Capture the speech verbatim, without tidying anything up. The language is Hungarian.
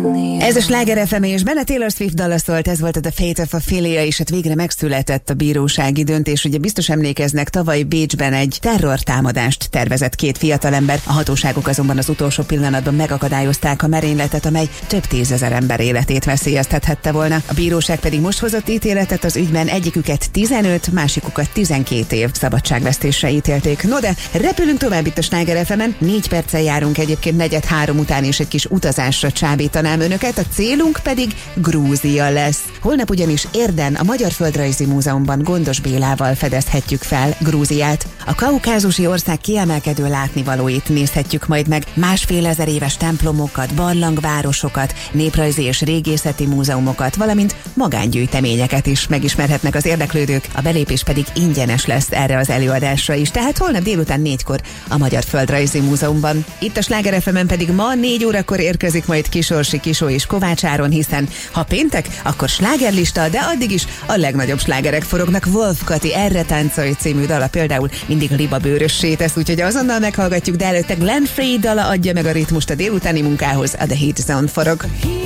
Ez a Sláger ef em, és benne Taylor Swift dala szólt, ez volt a The Fate of Ophelia, és hát végre megszületett a bírósági döntés. Ugye biztos emlékeznek, tavaly Bécsben egy terrortámadást tervezett két fiatalember, a hatóságok azonban az utolsó pillanatban megakadályozták a merényletet, amely több tízezer ember életét veszélyeztethette volna. A bíróság pedig most hozott ítéletet az ügyben, egyiküket tizenöt, másikukat tizenkét év szabadságvesztésre ítélték. No de repülünk tovább itt a Sláger ef emen, négy perccel járunk egyébként negyed három után, és egy kis utazásra csábítanám önöket, a célunk pedig Grúzia lesz. Holnap ugyanis Érden, a Magyar Földrajzi Múzeumban Gondos Bélával fedezhetjük fel Grúziát. A kaukázusi ország kiemelkedő látnivalóit nézhetjük majd meg, másfél ezer éves templomokat, barlangvárosokat, néprajzi és régészeti múzeumokat, valamint magángyűjteményeket is megismerhetnek az érdeklődők, a belépés pedig ingyenes lesz erre az előadásra is, tehát holnap délután négykor a Magyar Földrajzi Múzeumban. Itt a Sláger ef emen pedig ma négy órakor érkezik majd Kisorsi Kisó és Kovács Áron, hiszen ha péntek, akkor slágerlista, de addig is a legnagyobb slágerek forognak. Wolf Kati Erre táncolj című dala például mindig libabőrössé tesz, úgyhogy azonnal meghallgatjuk, de előtte Glenn Frey dala adja meg a ritmust a délutáni munkához, a The Hit Zone forog.